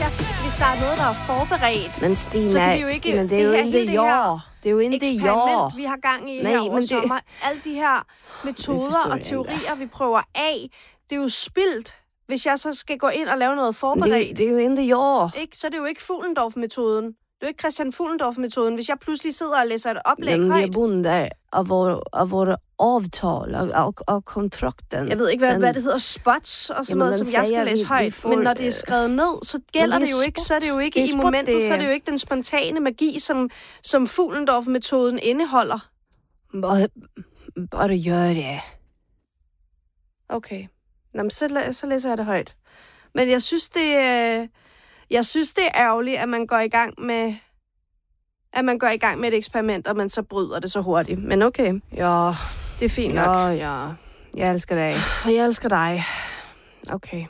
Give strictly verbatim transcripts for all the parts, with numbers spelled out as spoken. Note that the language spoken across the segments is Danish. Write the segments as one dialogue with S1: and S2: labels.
S1: jeg, hvis der er noget, der er forberedt,
S2: Men Stina,
S1: så kan vi jo ikke...
S2: Stina, det er jo
S1: her-
S2: ikke
S1: hele
S2: jo.
S1: her
S2: Det er jo ikke
S1: eksperiment,
S2: jo.
S1: vi har gang i
S2: Nej,
S1: her over
S2: men det-
S1: sommer. Alle de her metoder og
S2: jeg
S1: teorier, vi prøver af, det er jo spildt, hvis jeg så skal gå ind og lave noget forberedt.
S2: Det, det er jo ikke jo.
S1: Ikke? Så er det jo ikke Fuglendorf-metoden. Det er jo ikke Christian Fuglendorf-metoden. Hvis jeg pludselig sidder og læser et oplæg
S2: Men vi
S1: højt...
S2: er bundet af vores, af vores avtal og, og, og kontrakten.
S1: Jeg ved ikke, hvad,
S2: den,
S1: hvad det hedder, spots og sådan
S2: Jamen,
S1: noget,
S2: den
S1: som jeg
S2: siger,
S1: skal læse
S2: vi-
S1: højt.
S2: vi får,
S1: Men når det er
S2: øh,
S1: skrevet ned, så gælder
S2: det er
S1: det jo ikke,
S2: spot.
S1: så er det jo ikke
S2: Det er
S1: i
S2: spot,
S1: momentet,
S2: det-
S1: så er det jo ikke den spontane magi, som, som Fuglendorf-metoden indeholder.
S2: Bare, bare gør det.
S1: Okay. Nå, men så, læ- så læser jeg det højt. Men jeg synes, det, øh, jeg synes, det er ærgerligt, at man går i gang med at man går i gang med et eksperiment, og man så bryder det så hurtigt. Men okay,
S2: Ja,
S1: det er fint nok.
S2: ja, ja. Jeg elsker dig.
S1: Og jeg elsker dig. Okay.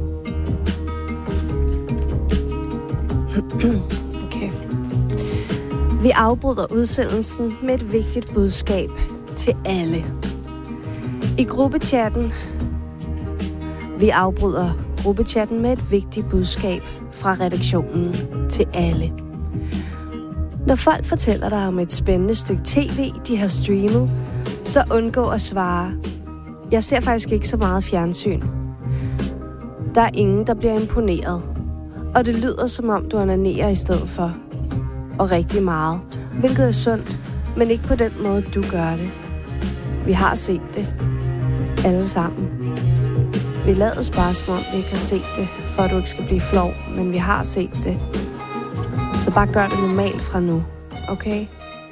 S1: Okay. Vi afbryder udsendelsen med et vigtigt budskab til alle. I gruppechatten. Vi afbryder gruppechatten med et vigtigt budskab fra redaktionen til alle. Når folk fortæller dig om et spændende stykke tv, de har streamet, så undgå at svare: jeg ser faktisk ikke så meget fjernsyn. Der er ingen, der bliver imponeret. Og det lyder, som om du onanerer i stedet for. Og rigtig meget. Hvilket er sundt, men ikke på den måde, du gør det. Vi har set det. Alle sammen. Vi lader bare, som om vi ikke har set det, for at du ikke skal blive flov, men vi har set det. Så bare gør det normalt fra nu, okay?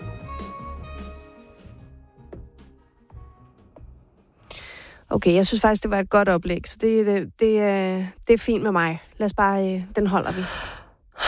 S1: Okay, jeg synes faktisk, det var et godt oplæg, så det, det, det, det er fint med mig. Lad os bare, den holder vi.